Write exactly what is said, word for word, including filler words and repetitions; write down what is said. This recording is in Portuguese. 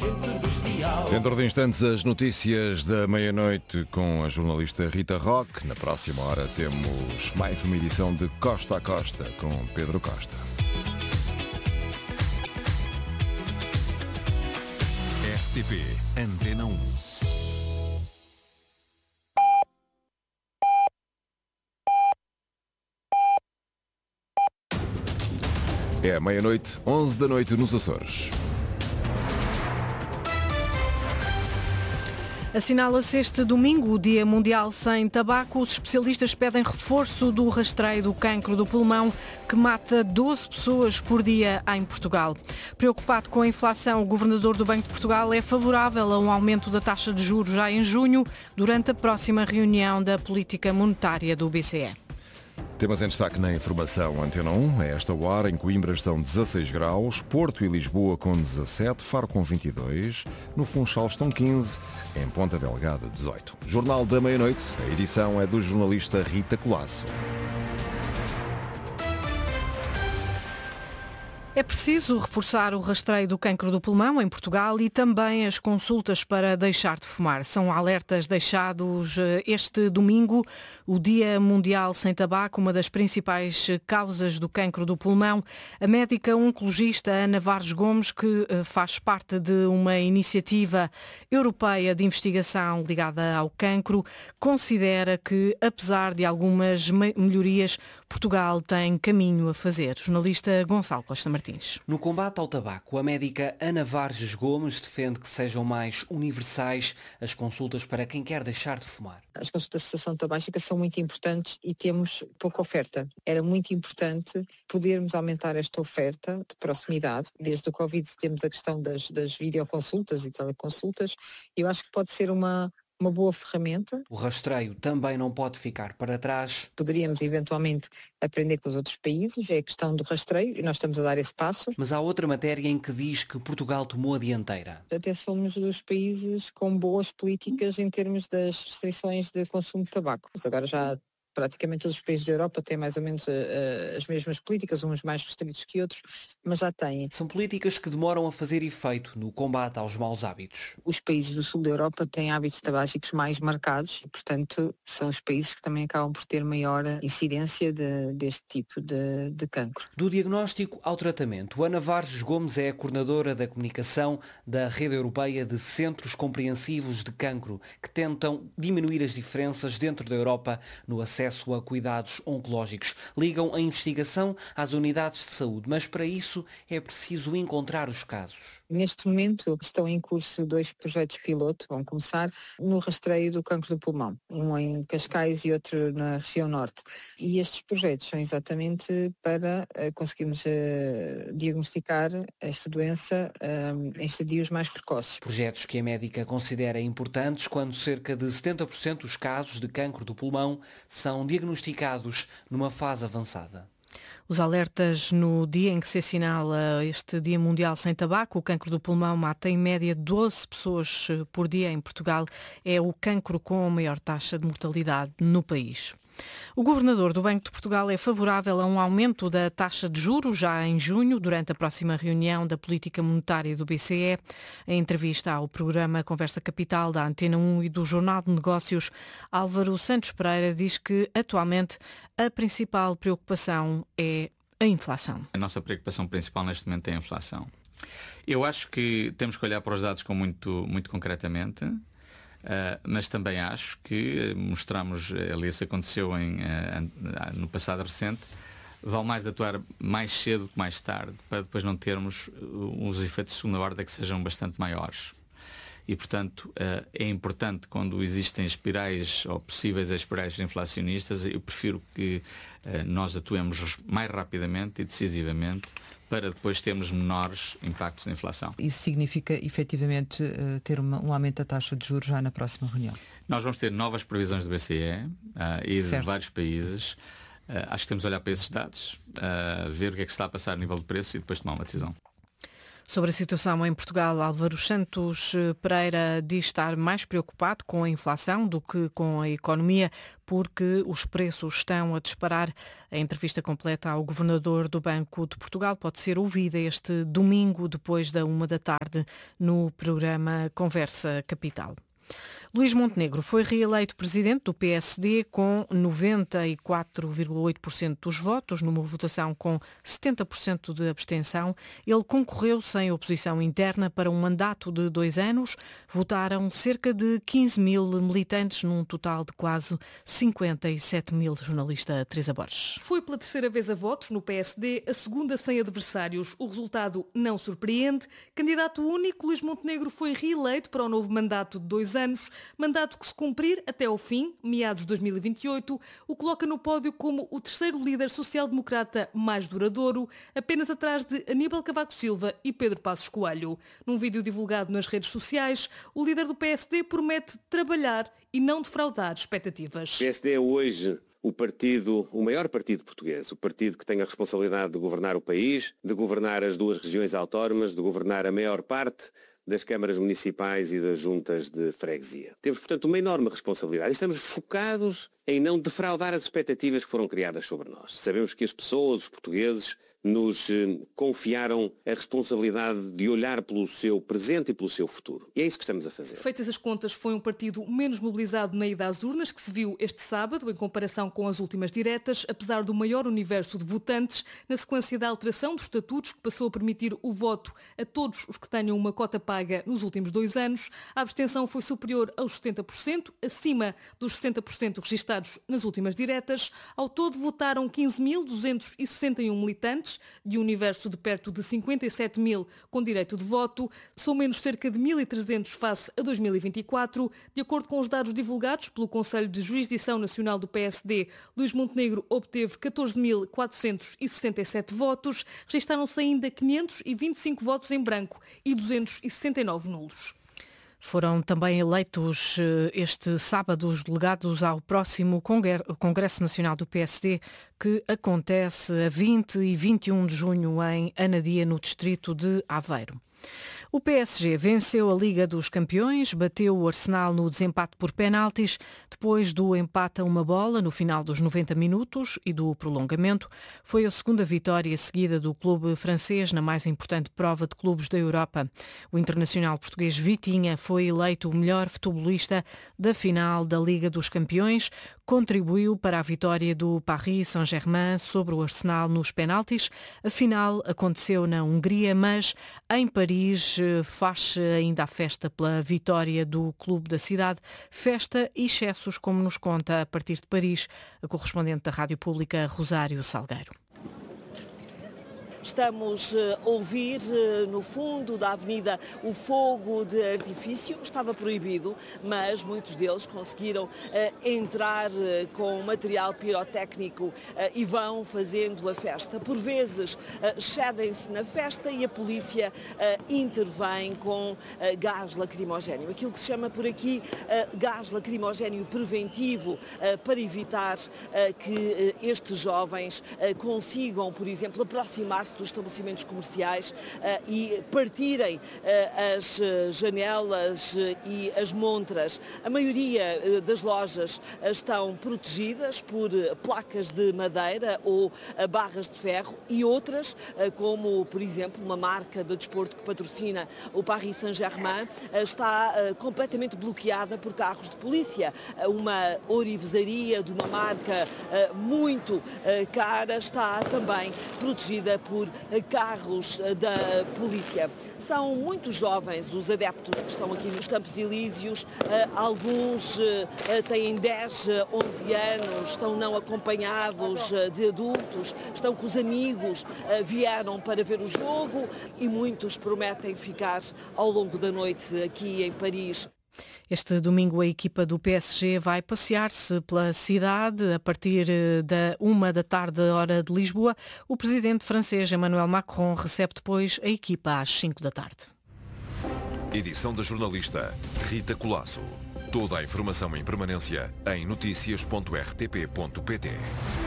gente bestial. Dentro de instantes, as notícias da meia-noite com a jornalista Rita Roque. Na próxima hora temos mais uma edição de Costa a Costa com Pedro Costa. R T P Antena um. É meia-noite, onze da noite nos Açores. Assinala-se este domingo o Dia Mundial Sem Tabaco. Os especialistas pedem reforço do rastreio do cancro do pulmão, que mata doze pessoas por dia em Portugal. Preocupado com a inflação, o governador do Banco de Portugal é favorável a um aumento da taxa de juros já em junho, durante a próxima reunião da política monetária do B C E. Temas em destaque na informação Antena um. A esta hora, em Coimbra estão dezasseis graus, Porto e Lisboa com dezassete, Faro com vinte e dois, no Funchal estão quinze, em Ponta Delgada dezoito. Jornal da Meia-Noite, a edição é do jornalista Rita Colasso. É preciso reforçar o rastreio do cancro do pulmão em Portugal e também as consultas para deixar de fumar. São alertas deixados este domingo, o Dia Mundial Sem Tabaco, uma das principais causas do cancro do pulmão. A médica oncologista Ana Varges Gomes, que faz parte de uma iniciativa europeia de investigação ligada ao cancro, considera que, apesar de algumas melhorias, Portugal tem caminho a fazer. Jornalista Gonçalo Costa Martins. No combate ao tabaco, a médica Ana Varges Gomes defende que sejam mais universais as consultas para quem quer deixar de fumar. As consultas de cessação tabágica são muito importantes e temos pouca oferta. Era muito importante podermos aumentar esta oferta de proximidade. Desde o Covid temos a questão das, das videoconsultas e teleconsultas. Eu acho que pode ser uma... uma boa ferramenta. O rastreio também não pode ficar para trás. Poderíamos eventualmente aprender com os outros países, é a questão do rastreio e nós estamos a dar esse passo. Mas há outra matéria em que diz que Portugal tomou a dianteira. Até somos dos países com boas políticas em termos das restrições de consumo de tabaco. Mas agora já praticamente todos os países da Europa têm mais ou menos uh, as mesmas políticas, uns mais restritos que outros, mas já têm. São políticas que demoram a fazer efeito no combate aos maus hábitos. Os países do sul da Europa têm hábitos tabágicos mais marcados e, portanto, são os países que também acabam por ter maior incidência de, deste tipo de, de cancro. Do diagnóstico ao tratamento, Ana Varges Gomes é a coordenadora da comunicação da Rede Europeia de Centros Compreensivos de Cancro, que tentam diminuir as diferenças dentro da Europa no acesso a cuidados oncológicos. Ligam a investigação às unidades de saúde, mas para isso é preciso encontrar os casos. Neste momento estão em curso dois projetos piloto, vão começar no rastreio do cancro do pulmão, um em Cascais e outro na região norte. E estes projetos são exatamente para uh, conseguirmos uh, diagnosticar esta doença uh, em estadios mais precoces. Projetos que a médica considera importantes quando cerca de setenta por cento dos casos de cancro do pulmão são diagnosticados numa fase avançada. Os alertas no dia em que se assinala este Dia Mundial Sem Tabaco. O cancro do pulmão mata em média doze pessoas por dia em Portugal. É o cancro com a maior taxa de mortalidade no país. O governador do Banco de Portugal é favorável a um aumento da taxa de juros já em junho, durante a próxima reunião da política monetária do B C E. Em entrevista ao programa Conversa Capital da Antena um e do Jornal de Negócios, Álvaro Santos Pereira diz que atualmente a principal preocupação é a inflação. A nossa preocupação principal neste momento é a inflação. Eu acho que temos que olhar para os dados com muito, muito concretamente. Uh, mas também acho que mostramos, aliás, isso aconteceu em, uh, no passado recente, vale mais atuar mais cedo que mais tarde, para depois não termos uns efeitos de segunda ordem que sejam bastante maiores. E, portanto, uh, é importante quando existem espirais ou possíveis espirais inflacionistas, eu prefiro que uh, nós atuemos mais rapidamente e decisivamente para depois termos menores impactos da inflação. Isso significa, efetivamente, ter uma, um aumento da taxa de juros já na próxima reunião? Nós vamos ter novas previsões do B C E uh, e de certo. vários países. Uh, acho que temos de olhar para esses dados, uh, ver o que é que se está a passar a nível de preço e depois tomar uma decisão. Sobre a situação em Portugal, Álvaro Santos Pereira diz estar mais preocupado com a inflação do que com a economia, porque os preços estão a disparar. A entrevista completa ao governador do Banco de Portugal pode ser ouvida este domingo, depois da uma da tarde, no programa Conversa Capital. Luís Montenegro foi reeleito presidente do P S D com noventa e quatro vírgula oito por cento dos votos, numa votação com setenta por cento de abstenção. Ele concorreu sem oposição interna para um mandato de dois anos. Votaram cerca de quinze mil militantes, num total de quase cinquenta e sete mil. Jornalista Teresa Borges. Foi pela terceira vez a votos no P S D, a segunda sem adversários. O resultado não surpreende. Candidato único, Luís Montenegro foi reeleito para o novo mandato de dois anos. Mandato que, se cumprir até ao fim, meados de dois mil e vinte e oito, o coloca no pódio como o terceiro líder social-democrata mais duradouro, apenas atrás de Aníbal Cavaco Silva e Pedro Passos Coelho. Num vídeo divulgado nas redes sociais, o líder do P S D promete trabalhar e não defraudar expectativas. O P S D é hoje o partido, o maior partido português, o partido que tem a responsabilidade de governar o país, de governar as duas regiões autónomas, de governar a maior parte das câmaras municipais e das juntas de freguesia. Temos, portanto, uma enorme responsabilidade e estamos focados em não defraudar as expectativas que foram criadas sobre nós. Sabemos que as pessoas, os portugueses, nos eh, confiaram a responsabilidade de olhar pelo seu presente e pelo seu futuro. E é isso que estamos a fazer. Feitas as contas, foi um partido menos mobilizado na ida às urnas, que se viu este sábado, em comparação com as últimas diretas, apesar do maior universo de votantes, na sequência da alteração dos estatutos, que passou a permitir o voto a todos os que tenham uma cota paga nos últimos dois anos. A abstenção foi superior aos setenta por cento, acima dos sessenta por cento registados nas últimas diretas. Ao todo, votaram quinze mil duzentos e sessenta e um militantes, de um universo de perto de cinquenta e sete mil com direito de voto. São menos cerca de mil e trezentos face a dois mil e vinte e quatro. De acordo com os dados divulgados pelo Conselho de Jurisdição Nacional do P S D, Luís Montenegro obteve catorze mil quatrocentos e sessenta e sete votos. Registaram-se ainda quinhentos e vinte e cinco votos em branco e duzentos e sessenta e nove nulos. Foram também eleitos este sábado os delegados ao próximo Congresso Nacional do P S D, que acontece a vinte e vinte e um de junho em Anadia, no distrito de Aveiro. O P S G venceu a Liga dos Campeões, bateu o Arsenal no desempate por penaltis, depois do empate a uma bola no final dos noventa minutos e do prolongamento. Foi a segunda vitória seguida do clube francês na mais importante prova de clubes da Europa. O internacional português Vitinha foi eleito o melhor futebolista da final da Liga dos Campeões, contribuiu para a vitória do Paris Saint-Germain sobre o Arsenal nos penaltis. A final aconteceu na Hungria, mas em Paris faz ainda a festa pela vitória do clube da cidade. Festa e excessos, como nos conta a partir de Paris a correspondente da Rádio Pública, Rosário Salgueiro. Estamos a ouvir no fundo da avenida o fogo de artifício. Estava proibido, mas muitos deles conseguiram entrar com material pirotécnico e vão fazendo a festa. Por vezes excedem-se na festa e a polícia intervém com gás lacrimogéneo. Aquilo que se chama por aqui gás lacrimogéneo preventivo, para evitar que estes jovens consigam, por exemplo, aproximar-se dos estabelecimentos comerciais uh, e partirem uh, as uh, janelas uh, e as montras. A maioria uh, das lojas uh, estão protegidas por uh, placas de madeira ou uh, barras de ferro, e outras, uh, como por exemplo uma marca de desporto que patrocina o Paris Saint-Germain, uh, está uh, completamente bloqueada por carros de polícia. Uh, uma orivesaria de uma marca uh, muito uh, cara está também protegida por carros da polícia. São muitos jovens os adeptos que estão aqui nos Campos Elíseos. Alguns têm dez, onze anos, estão não acompanhados de adultos, estão com os amigos, vieram para ver o jogo, e muitos prometem ficar ao longo da noite aqui em Paris. Este domingo a equipa do P S G vai passear-se pela cidade a partir da uma da tarde, hora de Lisboa. O presidente francês Emmanuel Macron recebe depois a equipa às cinco da tarde. Edição da jornalista Rita Colasso. Toda a informação em permanência em noticias ponto r t p ponto p t.